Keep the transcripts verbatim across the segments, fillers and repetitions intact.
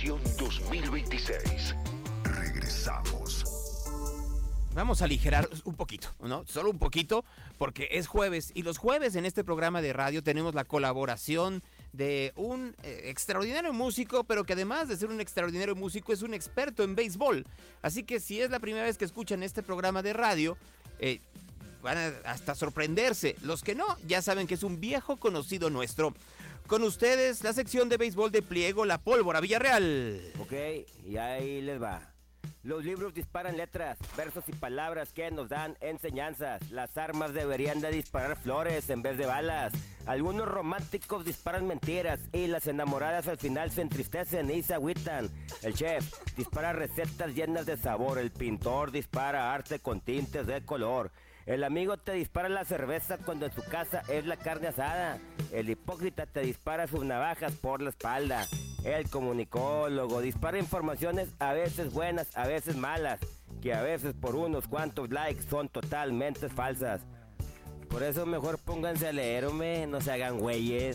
versión dos mil veintiséis. Regresamos. Vamos a aligerar un poquito, ¿no? Solo un poquito, porque es jueves. Y los jueves en este programa de radio tenemos la colaboración de un eh, extraordinario músico, pero que además de ser un extraordinario músico es un experto en béisbol. Así que si es la primera vez que escuchan este programa de radio, eh, van a hasta sorprenderse. Los que no, ya saben que es un viejo conocido nuestro. Con ustedes, la sección de béisbol de Pliego, La Pólvora Villarreal. Ok, y ahí les va. Los libros disparan letras, versos y palabras que nos dan enseñanzas. Las armas deberían de disparar flores en vez de balas. Algunos románticos disparan mentiras y las enamoradas al final se entristecen y se agüitan. El chef dispara recetas llenas de sabor. El pintor dispara arte con tintes de color. El amigo te dispara la cerveza cuando en su casa es la carne asada. El hipócrita te dispara sus navajas por la espalda. El comunicólogo dispara informaciones a veces buenas, a veces malas, que a veces por unos cuantos likes son totalmente falsas. Por eso mejor pónganse a leer, hombre, no se hagan güeyes.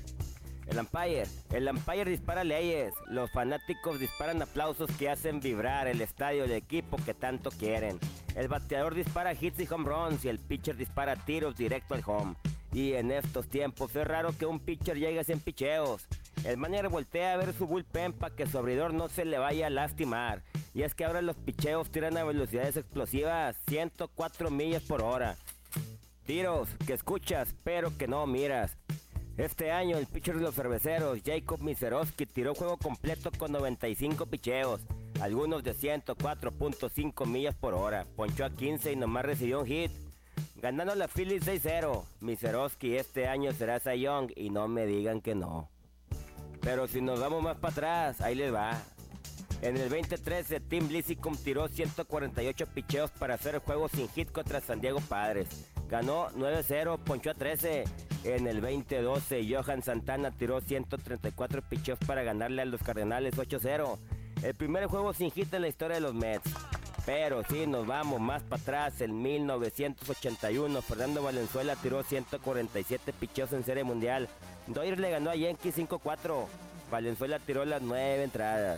El umpire, el umpire dispara leyes. Los fanáticos disparan aplausos que hacen vibrar el estadio del equipo que tanto quieren. El bateador dispara hits y home runs y el pitcher dispara tiros directo al home. Y en estos tiempos es raro que un pitcher llegue sin picheos. El manager voltea a ver su bullpen para que su abridor no se le vaya a lastimar. Y es que ahora los picheos tiran a velocidades explosivas, ciento cuatro millas por hora. Tiros que escuchas pero que no miras. Este año el pitcher de los cerveceros, Jacob Misiorowski, tiró juego completo con noventa y cinco picheos, algunos de ciento cuatro punto cinco millas por hora. Ponchó a quince y nomás recibió un hit. Ganando la Phillies seis cero. Misiorowski este año será Cy Young y no me digan que no. Pero si nos vamos más para atrás, ahí les va. En el veinte trece, Tim Lincecum tiró ciento cuarenta y ocho picheos para hacer el juego sin hit contra San Diego Padres. Ganó nueve cero, ponchó a trece. En el veinte doce, Johan Santana tiró ciento treinta y cuatro picheos para ganarle a los Cardenales ocho cero. El primer juego sin hit en la historia de los Mets. Pero si nos vamos más para atrás, en mil novecientos ochenta y uno, Fernando Valenzuela tiró ciento cuarenta y siete picheos en Serie Mundial. Dodgers le ganó a Yankees cinco cuatro. Valenzuela tiró las nueve entradas.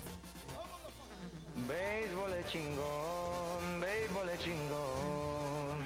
Béisbol es chingón, béisbol es chingón.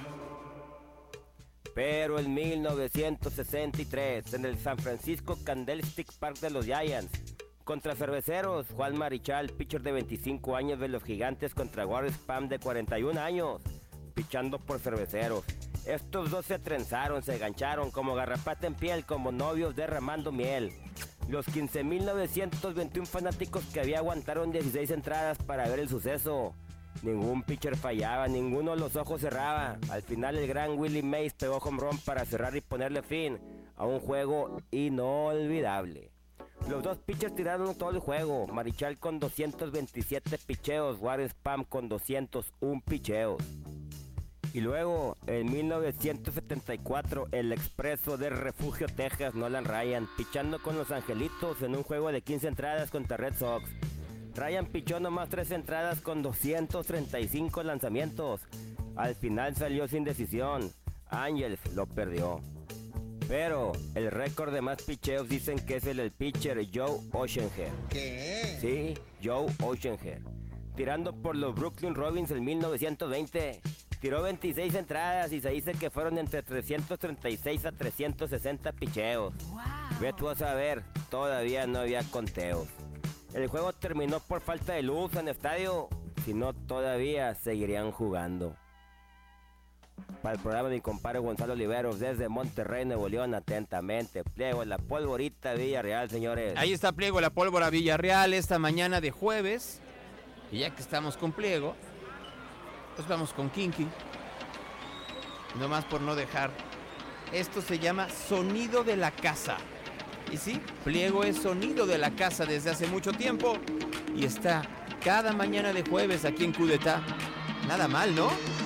Pero en mil novecientos sesenta y tres, en el San Francisco Candlestick Park de los Giants, contra Cerveceros, Juan Marichal, pitcher de veinticinco años de los Gigantes, contra Warren Spahn de cuarenta y un años, pichando por Cerveceros. Estos dos se trenzaron, se gancharon como garrapata en piel, como novios derramando miel. Los quince mil novecientos veintiún fanáticos que había aguantaron dieciséis entradas para ver el suceso. Ningún pitcher fallaba, ninguno los ojos cerraba. Al final el gran Willie Mays pegó home run para cerrar y ponerle fin a un juego inolvidable. Los dos pitchers tiraron todo el juego. Marichal con doscientos veintisiete picheos, Warren Spahn con doscientos uno picheos. Y luego, en mil novecientos setenta y cuatro, el expreso de Refugio, Texas, Nolan Ryan, pichando con los Angelitos en un juego de quince entradas contra Red Sox. Ryan pichó nomás tres entradas con doscientos treinta y cinco lanzamientos. Al final salió sin decisión. Angels lo perdió. Pero el récord de más picheos dicen que es el del pitcher Joe Oceanhead. ¿Qué? Sí, Joe Oceanhead. Tirando por los Brooklyn Robins en mil novecientos veinte. Tiró veintiséis entradas y se dice que fueron entre trescientos treinta y seis a trescientos sesenta picheos. Wow. Ve tú a saber, todavía no había conteos. El juego terminó por falta de luz en el estadio, si no todavía seguirían jugando. Para el programa de mi compadre Gonzalo Oliveros desde Monterrey, Nuevo León, atentamente, Pliego, La Polvorita Villarreal, señores. Ahí está Pliego, La Pólvora Villarreal, esta mañana de jueves. Y ya que estamos con Pliego, pues vamos con Kinky. Nomás por no dejar. Esto se llama Sonido de la Casa. Y sí, Pliego es sonido de la casa desde hace mucho tiempo. Y está cada mañana de jueves aquí en Cudetá. Nada mal, ¿no?